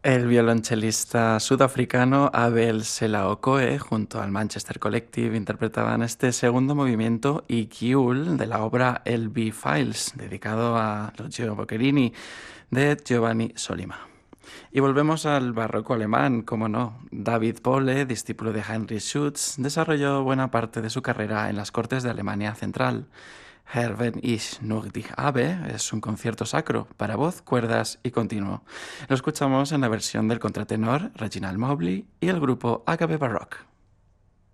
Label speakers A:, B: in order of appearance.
A: El violonchelista sudafricano Abel Selaocoe junto al Manchester Collective interpretaban este segundo movimiento Igiul de la obra El B-Files, dedicado a Lucio Boccherini de Giovanni Solima. Y volvemos al barroco alemán, como no. David Pole, discípulo de Heinrich Schütz, desarrolló buena parte de su carrera en las cortes de Alemania Central. Herr wenn ich nur dich habe es un concierto sacro para voz, cuerdas y continuo. Lo escuchamos en la versión del contratenor Reginald Mobley y el grupo Agape Baroque.